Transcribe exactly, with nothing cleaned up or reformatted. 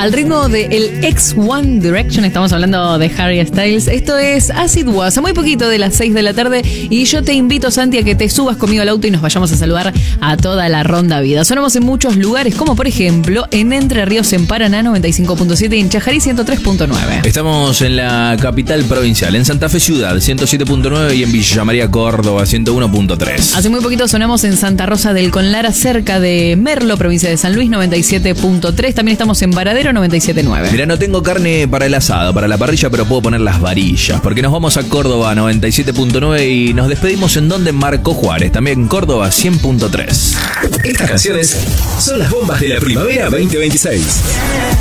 Al ritmo de el ex One Direction, estamos hablando de Harry Styles. Esto es As It Was, a muy poquito de las seis de la tarde. Y yo te invito, Santi, a que te subas conmigo al auto y nos vayamos a saludar a toda la Ronda Vida. Sonamos en muchos lugares, como por ejemplo en Entre Ríos, en Paraná, noventa y cinco punto siete, y en Chajarí, ciento tres punto nueve. Estamos en la capital provincial, en Santa Fe Ciudad, ciento siete punto nueve, y en Villa María, Córdoba, ciento uno punto tres. Hace muy poquito sonamos en Santa Rosa del Conlara, cerca de Merlo, provincia de San Luis, noventa y siete punto tres. También estamos en Varadero, noventa y siete punto nueve. Mira, no tengo carne para el asado, para la parrilla, pero puedo poner las varillas, porque nos vamos a Córdoba, noventa y siete punto nueve, y nos despedimos en donde Marco Juárez, también Córdoba, cien punto tres. Estas canciones son las bombas de la primavera veinte veintiséis.